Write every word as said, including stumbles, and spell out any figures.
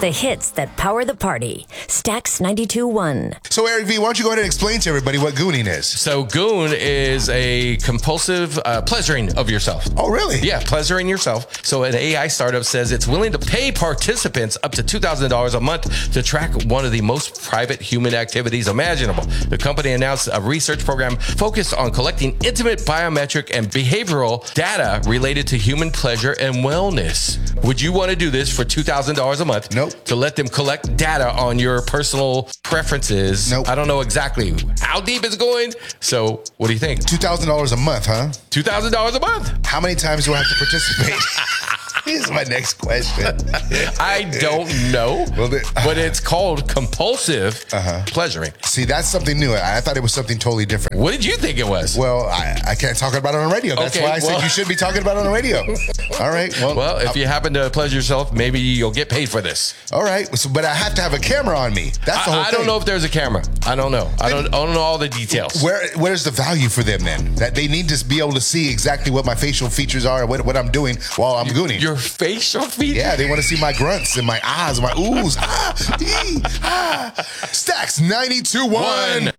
the hits that power the party. Stax ninety-two point one. So, Eric V, why don't you go ahead and explain to everybody what gooning is? So, goon is a compulsive uh, pleasuring of yourself. Oh, really? Yeah, pleasuring yourself. So, an A I startup says it's willing to pay participants up to two thousand dollars a month to track one of the most private human activities imaginable. The company announced a research program focused on collecting intimate biometric and behavioral data related to human pleasure and wellness. Would you want to do this for two thousand dollars a month? Nope. To let them collect data on your personal preferences? Nope. I don't know exactly how deep it's going. So what do you think? two thousand dollars a month, huh? two thousand dollars a month. How many times do I have to participate? Here's my next question. I don't know, Well, the- but it's called compulsive Uh-huh. pleasuring. See, that's something new. I, I thought it was something totally different. What did you think it was? Well, I, I can't talk about it on the radio. That's Okay, why I said well- you should be talking about it on the radio. All right. Well, Well, if you happen to pleasure yourself, maybe you'll get paid for this. all right. So, but I have to have a camera on me. That's the whole I, I thing. don't know if there's a camera. I don't know. I don't, I don't know all the details. Where Where's the value for them then? That they need to be able to see exactly what my facial features are and what, what I'm doing while I'm gooning. Your facial features? Yeah, they want to see my grunts and my ahs, my oohs. Ah, ee, ah. Stax ninety-two point one.